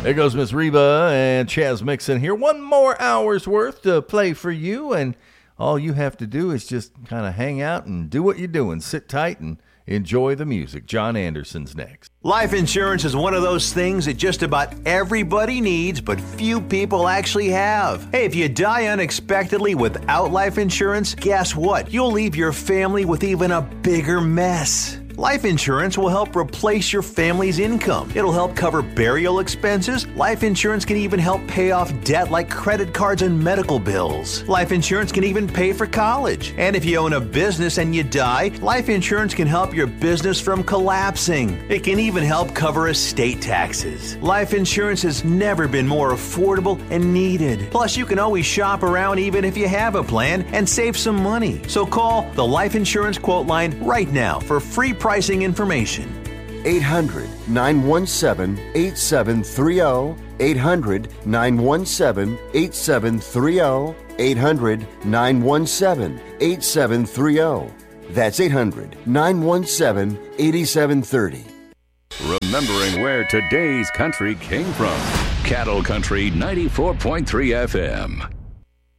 There goes Miss Reba and Chaz Mixon here. One more hour's worth to play for you, and all you have to do is just kind of hang out and do what you're doing. Sit tight and enjoy the music. John Anderson's next. Life insurance is one of those things that just about everybody needs, but few people actually have. Hey, if you die unexpectedly without life insurance, guess what? You'll leave your family with even a bigger mess. Life insurance will help replace your family's income. It'll help cover burial expenses. Life insurance can even help pay off debt like credit cards and medical bills. Life insurance can even pay for college. And if you own a business and you die, life insurance can help your business from collapsing. It can even help cover estate taxes. Life insurance has never been more affordable and needed. Plus, you can always shop around even if you have a plan and save some money. So call the Life Insurance Quote Line right now for free pricing information. 800-917-8730. 800-917-8730. 800-917-8730. That's 800-917-8730. Remembering where today's country came from. Cattle Country 94.3 FM.